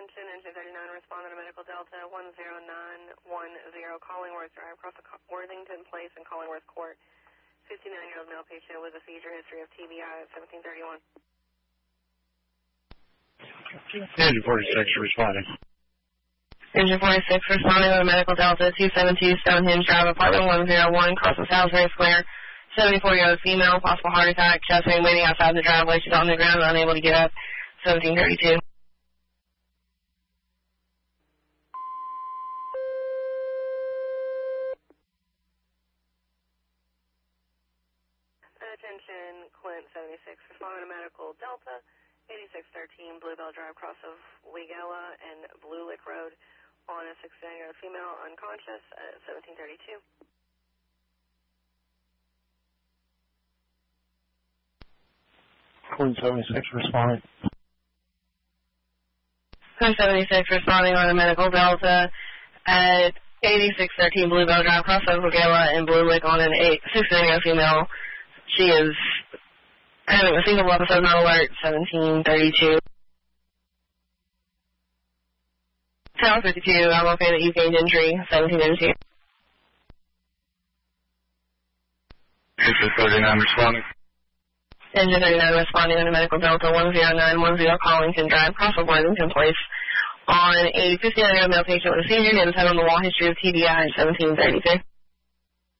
Attention, engine 39, respond to medical Delta 10910, Collingworth Drive, across the Worthington Place in Collingworth Court. 59-year-old male patient with a seizure history of TBI at 1731. Engine 46 responding. Engine 46 responding with a medical Delta 272 Stonehenge Drive, apartment 101, across the Salisbury Square. 74-year-old female, possible heart attack, chest pain, waiting outside the driveway. She's on the ground, unable to get up. 1732. Attention, Clint 76, responding to medical Delta 8613 Bluebell Drive, cross of Weigela and Blue Lick Road on a 69-year-old female unconscious at 1732. Clint 76 responding. Clint 76 responding on a medical Delta at 8613 Bluebell Drive, cross of Weigela and Blue Lick on an 69-year-old female. She is having a single episode not alert, 1732. Tower 52, I'm okay that you gained injury, 1732. Engine 39 responding. Engine 39 responding on a medical Delta 10910 Collington Drive, cross of Worthington Place on a 59-year-old male patient with a seizure. He has had on the wall history of TBI at 1732.